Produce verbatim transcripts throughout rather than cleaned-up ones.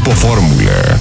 Grupo Fórmula.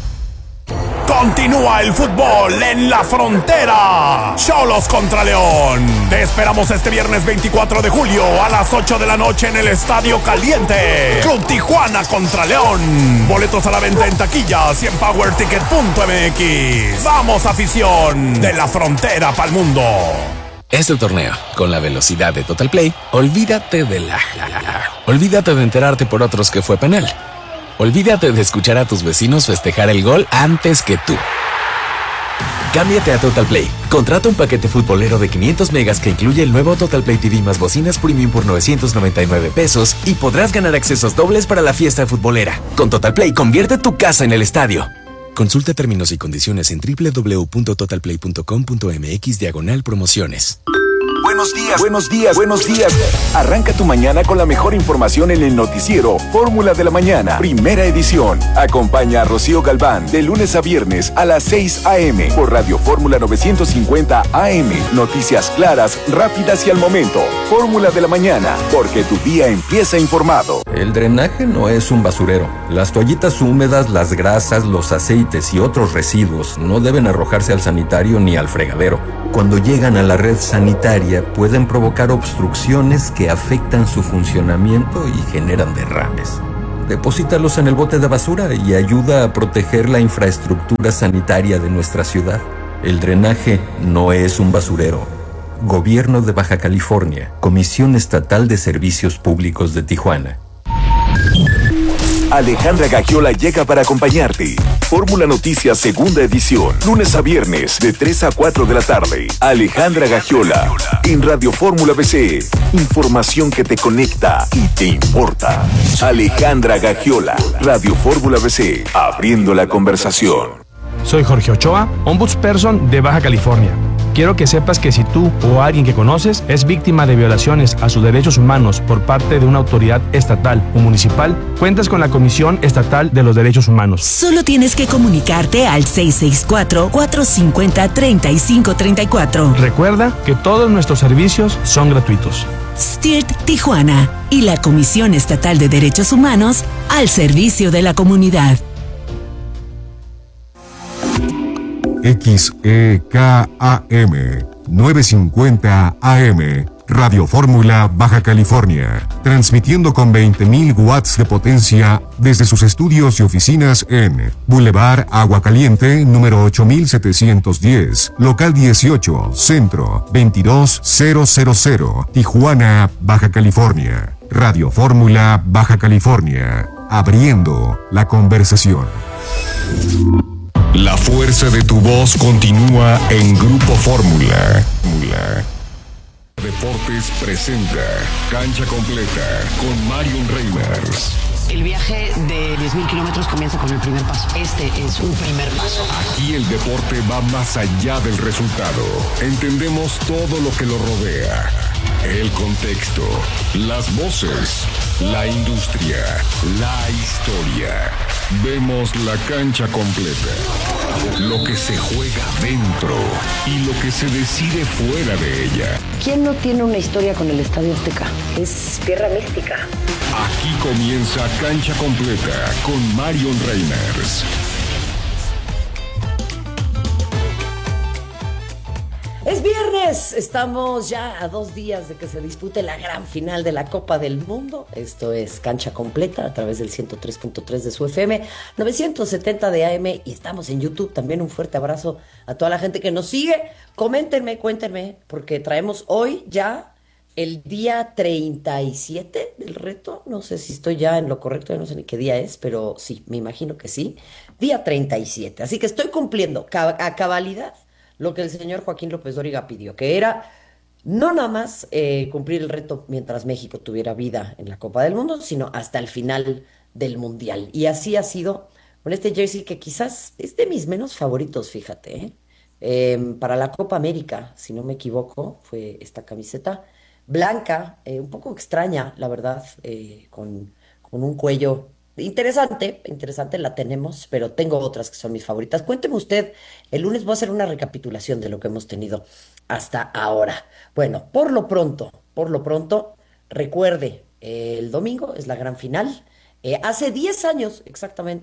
Continúa el fútbol en la frontera. Xolos contra León. Te esperamos este viernes veinticuatro de julio a las ocho de la noche en el Estadio Caliente. Club Tijuana contra León. Boletos a la venta en taquillas y en power ticket punto m x. Vamos, afición de la frontera pa'l mundo. Este torneo, con la velocidad de Total Play, olvídate de la... Olvídate de enterarte por otros que fue penal. Olvídate de escuchar a tus vecinos festejar el gol antes que tú. Cámbiate a Total Play. Contrata un paquete futbolero de quinientos megas que incluye el nuevo Total Play T V más bocinas premium por novecientos noventa y nueve pesos y podrás ganar accesos dobles para la fiesta futbolera. Con Total Play, convierte tu casa en el estadio. Consulta términos y condiciones en doble u doble u doble u punto total play punto com punto m x diagonal promociones. Buenos días, buenos días, buenos días. Arranca tu mañana con la mejor información en el noticiero Fórmula de la Mañana, primera edición. Acompaña a Rocío Galván de lunes a viernes a las seis a.m. por Radio Fórmula novecientos cincuenta A M. Noticias claras, rápidas y al momento. Fórmula de la Mañana, porque tu día empieza informado. El drenaje no es un basurero. Las toallitas húmedas, las grasas, los aceites y otros residuos no deben arrojarse al sanitario ni al fregadero. Cuando llegan a la red sanitaria, pueden provocar obstrucciones que afectan su funcionamiento y generan derrames. Deposítalos en el bote de basura y ayuda a proteger la infraestructura sanitaria de nuestra ciudad. El drenaje no es un basurero. Gobierno de Baja California, Comisión Estatal de Servicios Públicos de Tijuana. Alejandra Gagiola llega para acompañarte. Fórmula Noticias segunda edición, lunes a viernes de tres a cuatro de la tarde. Alejandra Gagiola en Radio Fórmula B C. Información que te conecta y te importa. Alejandra Gagiola, Radio Fórmula B C, abriendo la conversación. Soy Jorge Ochoa, Ombudsperson de Baja California. Quiero que sepas que si tú o alguien que conoces es víctima de violaciones a sus derechos humanos por parte de una autoridad estatal o municipal, cuentas con la Comisión Estatal de los Derechos Humanos. Solo tienes que comunicarte al seis seis cuatro, cuatro cinco cero, tres cinco tres cuatro. Recuerda que todos nuestros servicios son gratuitos. S T I R T Tijuana y la Comisión Estatal de Derechos Humanos al servicio de la comunidad. X E K A M novecientos cincuenta A M, Radio Fórmula Baja California, transmitiendo con veinte mil watts de potencia desde sus estudios y oficinas en Boulevard Agua Caliente, número ocho mil setecientos diez, local dieciocho, Centro, veintidós mil, Tijuana, Baja California. Radio Fórmula Baja California, abriendo la conversación. La fuerza de tu voz continúa en Grupo Fórmula. Deportes presenta Cancha Completa con Marion Reimers. El viaje de diez mil kilómetros comienza con el primer paso. Este es un primer paso. Aquí el deporte va más allá del resultado. Entendemos todo lo que lo rodea. El contexto, las voces, la industria, la historia. Vemos la cancha completa. Lo que se juega dentro y lo que se decide fuera de ella. ¿Quién no tiene una historia con el Estadio Azteca? Es tierra mística. Aquí comienza Cancha Completa con Marion Reimers. Es viernes, estamos ya a dos días de que se dispute la gran final de la Copa del Mundo. Esto es Cancha Completa a través del ciento tres punto tres de su F M, novecientos setenta de A M, y estamos en YouTube. También un fuerte abrazo a toda la gente que nos sigue. Coméntenme, cuéntenme, porque traemos hoy ya el día treinta y siete del reto. No sé si estoy ya en lo correcto, ya no sé ni qué día es, pero sí, me imagino que sí. Día treinta y siete, así que estoy cumpliendo a cabalidad lo que el señor Joaquín López Dóriga pidió, que era no nada más eh, cumplir el reto mientras México tuviera vida en la Copa del Mundo, sino hasta el final del Mundial. Y así ha sido con este jersey que quizás es de mis menos favoritos, fíjate, ¿eh? Eh, para la Copa América, si no me equivoco, fue esta camiseta blanca, eh, un poco extraña, la verdad, eh, con, con un cuello interesante, interesante, la tenemos, pero tengo otras que son mis favoritas. Cuénteme usted, el lunes voy a hacer una recapitulación de lo que hemos tenido hasta ahora. Bueno, por lo pronto, por lo pronto, recuerde, eh, el domingo es la gran final. Eh, hace diez años exactamente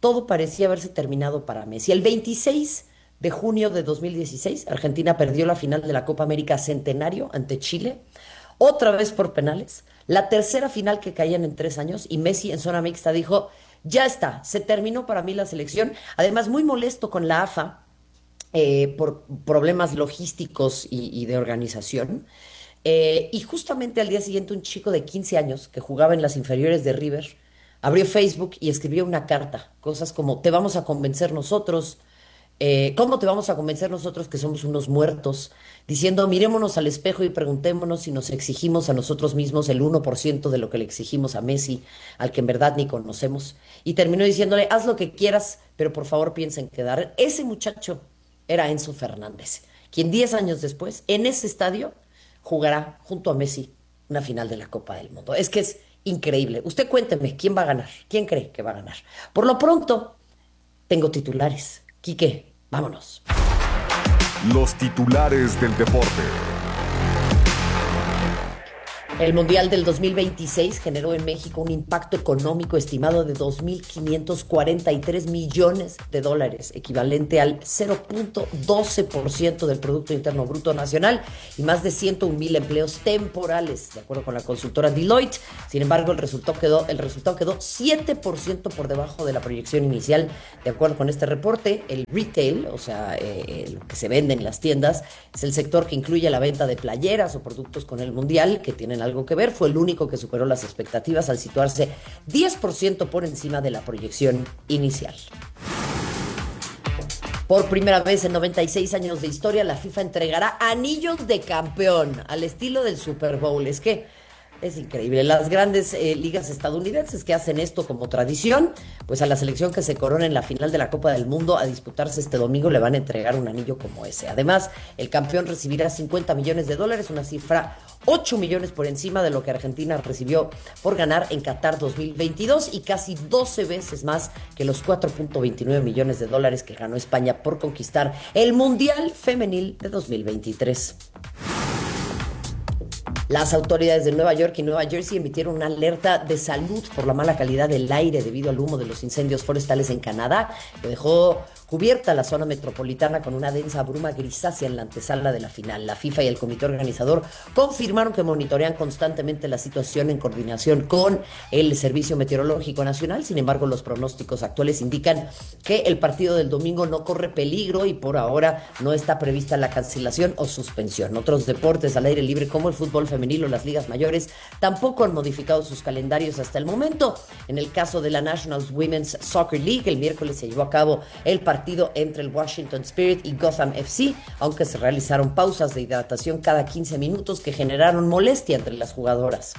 todo parecía haberse terminado para Messi. El veintiséis de junio de dos mil dieciséis, Argentina perdió la final de la Copa América Centenario ante Chile, otra vez por penales, la tercera final que caían en tres años, y Messi en zona mixta dijo, ya está, se terminó para mí la selección, además muy molesto con la A F A eh, por problemas logísticos y, y de organización, eh, y justamente al día siguiente un chico de quince años que jugaba en las inferiores de River abrió Facebook y escribió una carta, cosas como, te vamos a convencer nosotros. Eh, ¿Cómo te vamos a convencer nosotros que somos unos muertos? Diciendo, mirémonos al espejo y preguntémonos si nos exigimos a nosotros mismos el uno por ciento de lo que le exigimos a Messi, al que en verdad ni conocemos. Y terminó diciéndole, haz lo que quieras, pero por favor piensa en quedar. Ese muchacho era Enzo Fernández, quien diez años después, en ese estadio, jugará junto a Messi una final de la Copa del Mundo. Es que es increíble. Usted cuénteme, ¿quién va a ganar? ¿Quién cree que va a ganar? Por lo pronto, tengo titulares. Quique, vámonos. Los titulares del deporte. El Mundial del dos mil veintiséis generó en México un impacto económico estimado de dos mil quinientos cuarenta y tres millones de dólares, equivalente al cero punto doce por ciento del Producto Interno Bruto Nacional y más de ciento un mil empleos temporales, de acuerdo con la consultora Deloitte. Sin embargo, el resultado quedó, el resultado quedó siete por ciento por debajo de la proyección inicial. De acuerdo con este reporte, el retail, o sea, eh, lo que se vende en las tiendas, es el sector que incluye la venta de playeras o productos con el Mundial, que tienen algo que ver, fue el único que superó las expectativas al situarse diez por ciento por encima de la proyección inicial. Por primera vez en noventa y seis años de historia, la FIFA entregará anillos de campeón al estilo del Super Bowl. Es que es increíble. Las grandes eh, ligas estadounidenses que hacen esto como tradición, pues a la selección que se corona en la final de la Copa del Mundo a disputarse este domingo le van a entregar un anillo como ese. Además, el campeón recibirá cincuenta millones de dólares, una cifra ocho millones por encima de lo que Argentina recibió por ganar en Qatar dos mil veintidós y casi doce veces más que los cuatro punto veintinueve millones de dólares que ganó España por conquistar el Mundial Femenil de dos mil veintitrés. Las autoridades de Nueva York y Nueva Jersey emitieron una alerta de salud por la mala calidad del aire debido al humo de los incendios forestales en Canadá, que dejó cubierta la zona metropolitana con una densa bruma grisácea en la antesala de la final. La FIFA y el comité organizador confirmaron que monitorean constantemente la situación en coordinación con el Servicio Meteorológico Nacional. Sin embargo, los pronósticos actuales indican que el partido del domingo no corre peligro y por ahora no está prevista la cancelación o suspensión. Otros deportes al aire libre como el fútbol femenil o las ligas mayores tampoco han modificado sus calendarios hasta el momento. En el caso de la National Women's Soccer League, el miércoles se llevó a cabo el partido entre el Washington Spirit y Gotham F C, aunque se realizaron pausas de hidratación cada quince minutos que generaron molestia entre las jugadoras.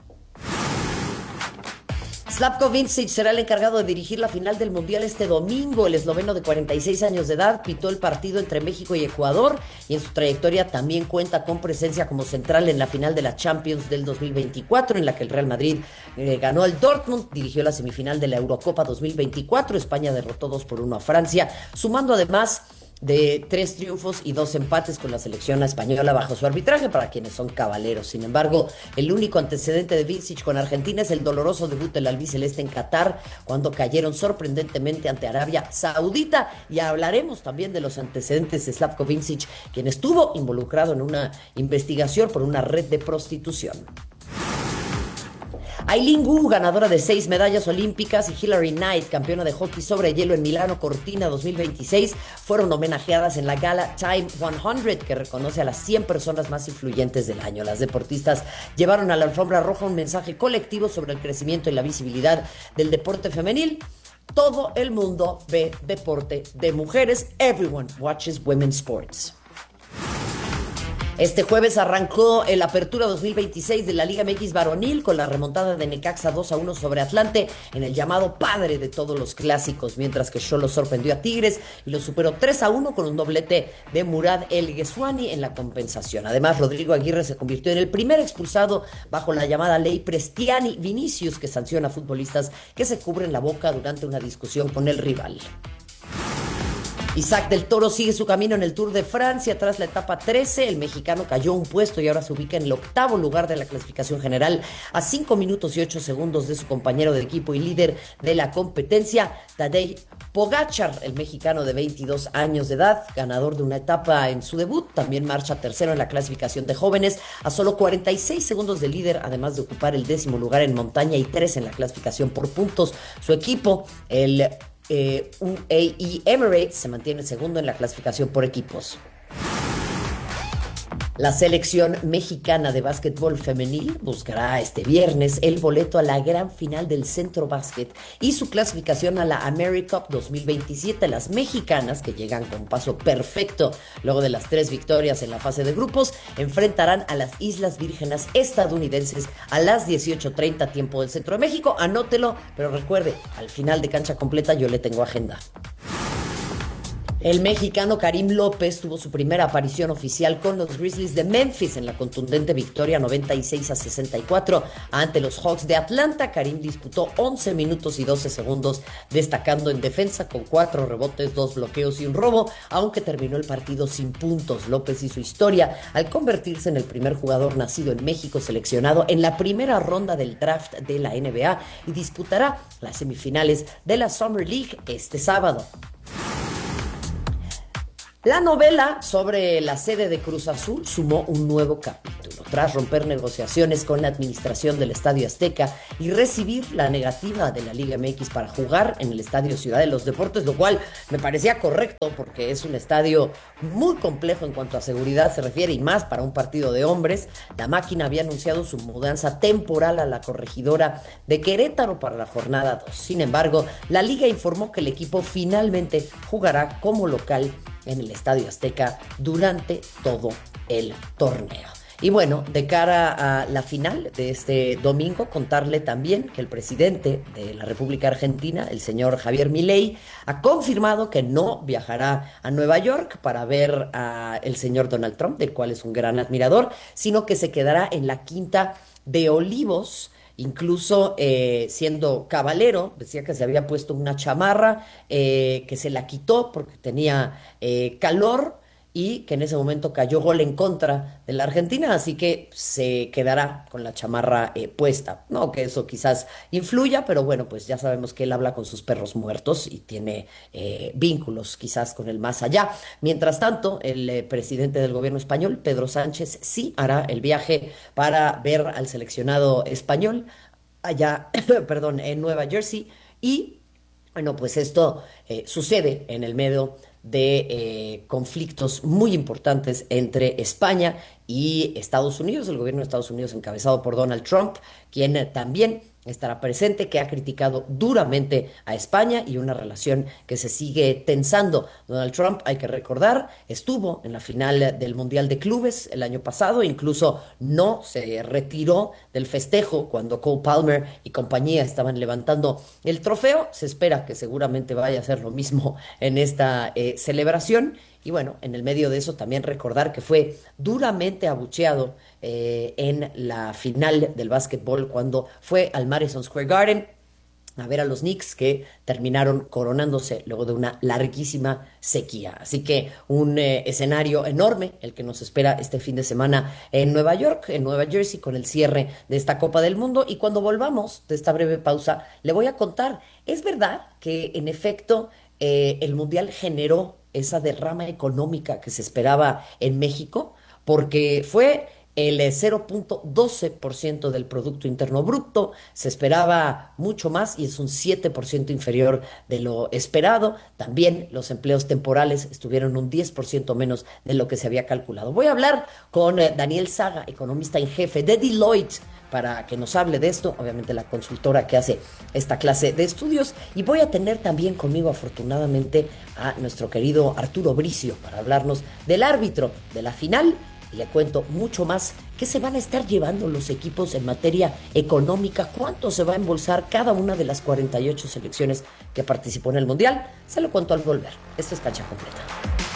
Slavko Vincic será el encargado de dirigir la final del Mundial este domingo. El esloveno de cuarenta y seis años de edad pitó el partido entre México y Ecuador y en su trayectoria también cuenta con presencia como central en la final de la Champions del dos mil veinticuatro, en la que el Real Madrid eh, ganó al Dortmund, dirigió la semifinal de la Eurocopa dos mil veinticuatro, España derrotó dos por uno a Francia, sumando además de tres triunfos y dos empates con la selección española bajo su arbitraje, para quienes son cabaleros. Sin embargo, el único antecedente de Vincic con Argentina es el doloroso debut del albiceleste en Qatar, cuando cayeron sorprendentemente ante Arabia Saudita, y hablaremos también de los antecedentes de Slavko Vincic, quien estuvo involucrado en una investigación por una red de prostitución. Aileen Gu, ganadora de seis medallas olímpicas, y Hilary Knight, campeona de hockey sobre hielo en Milano Cortina dos mil veintiséis, fueron homenajeadas en la gala Time cien, que reconoce a las cien personas más influyentes del año. Las deportistas llevaron a la alfombra roja un mensaje colectivo sobre el crecimiento y la visibilidad del deporte femenil. Todo el mundo ve deporte de mujeres. Everyone watches women's sports. Este jueves arrancó el Apertura dos mil veintiséis de la Liga M X varonil con la remontada de Necaxa dos a uno sobre Atlante en el llamado padre de todos los clásicos, mientras que Xolos sorprendió a Tigres y lo superó tres a uno con un doblete de Murad El Guesuani en la compensación. Además, Rodrigo Aguirre se convirtió en el primer expulsado bajo la llamada ley Prestiani Vinicius, que sanciona a futbolistas que se cubren la boca durante una discusión con el rival. Isaac del Toro sigue su camino en el Tour de Francia. Tras la etapa trece, el mexicano cayó un puesto y ahora se ubica en el octavo lugar de la clasificación general, a cinco minutos y ocho segundos de su compañero de equipo y líder de la competencia, Tadej Pogačar, el mexicano de veintidós años de edad, ganador de una etapa en su debut. También marcha tercero en la clasificación de jóvenes, a solo cuarenta y seis segundos del líder, además de ocupar el décimo lugar en montaña y tres en la clasificación por puntos. Su equipo, el Eh, U A E Emirates, se mantiene segundo en la clasificación por equipos. La selección mexicana de básquetbol femenil buscará este viernes el boleto a la gran final del Centro Básquet y su clasificación a la AmeriCup dos mil veintisiete. Las mexicanas, que llegan con paso perfecto luego de las tres victorias en la fase de grupos, enfrentarán a las Islas Vírgenes estadounidenses a las dieciocho treinta tiempo del Centro de México. Anótelo, pero recuerde, al final de Cancha Completa yo le tengo agenda. El mexicano Karim López tuvo su primera aparición oficial con los Grizzlies de Memphis en la contundente victoria noventa y seis a sesenta y cuatro ante los Hawks de Atlanta. Karim disputó once minutos y doce segundos, destacando en defensa con cuatro rebotes, dos bloqueos y un robo, aunque terminó el partido sin puntos. López hizo historia al convertirse en el primer jugador nacido en México seleccionado en la primera ronda del draft de la N B A y disputará las semifinales de la Summer League este sábado. La novela sobre la sede de Cruz Azul sumó un nuevo capítulo. Tras romper negociaciones con la administración del Estadio Azteca y recibir la negativa de la Liga M X para jugar en el Estadio Ciudad de los Deportes, lo cual me parecía correcto porque es un estadio muy complejo en cuanto a seguridad se refiere y más para un partido de hombres, la máquina había anunciado su mudanza temporal a la corregidora de Querétaro para la jornada dos. Sin embargo, la Liga informó que el equipo finalmente jugará como local en el Estadio Azteca durante todo el torneo. Y bueno, de cara a la final de este domingo, contarle también que el presidente de la República Argentina, el señor Javier Milei, ha confirmado que no viajará a Nueva York para ver al señor Donald Trump, del cual es un gran admirador, sino que se quedará en la Quinta de Olivos. Incluso eh, siendo cabalero, decía que se había puesto una chamarra, eh, que se la quitó porque tenía eh, calor y que en ese momento cayó gol en contra de la Argentina, así que se quedará con la chamarra eh, puesta. No que eso quizás influya, pero bueno, pues ya sabemos que él habla con sus perros muertos y tiene eh, vínculos quizás con el más allá. Mientras tanto, el eh, presidente del gobierno español, Pedro Sánchez, sí hará el viaje para ver al seleccionado español allá, perdón, en Nueva Jersey. Y bueno, pues esto eh, sucede en el medio de eh, conflictos muy importantes entre España y Estados Unidos, el gobierno de Estados Unidos encabezado por Donald Trump, quien eh, también estará presente, que ha criticado duramente a España y una relación que se sigue tensando. Donald Trump, hay que recordar, estuvo en la final del Mundial de Clubes el año pasado, incluso no se retiró del festejo cuando Cole Palmer y compañía estaban levantando el trofeo. Se espera que seguramente vaya a hacer lo mismo en esta eh, celebración. Y bueno, en el medio de eso también recordar que fue duramente abucheado eh, en la final del básquetbol cuando fue al Madison Square Garden a ver a los Knicks, que terminaron coronándose luego de una larguísima sequía. Así que un eh, escenario enorme el que nos espera este fin de semana en Nueva York, en Nueva Jersey, con el cierre de esta Copa del Mundo. Y cuando volvamos de esta breve pausa, le voy a contar, ¿es verdad que en efecto eh, el Mundial generó esa derrama económica que se esperaba en México? Porque fue el cero punto doce por ciento del Producto Interno Bruto, se esperaba mucho más y es un siete por ciento inferior de lo esperado. También los empleos temporales estuvieron un diez por ciento menos de lo que se había calculado. Voy a hablar con eh, Daniel Saga, economista en jefe de Deloitte, para que nos hable de esto, obviamente la consultora que hace esta clase de estudios, y voy a tener también conmigo afortunadamente a nuestro querido Arturo Bricio para hablarnos del árbitro de la final. Y le cuento mucho más qué se van a estar llevando los equipos en materia económica, cuánto se va a embolsar cada una de las cuarenta y ocho selecciones que participó en el Mundial. Se lo cuento al volver. Esto es Cancha Completa.